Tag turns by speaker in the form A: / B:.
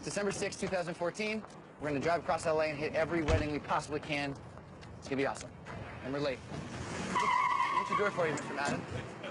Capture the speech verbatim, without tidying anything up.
A: December sixth, two thousand fourteen. We're going to drive across L A and hit every wedding we possibly can. It's going to be awesome. And we're late. What's your door for you, Mister Madden?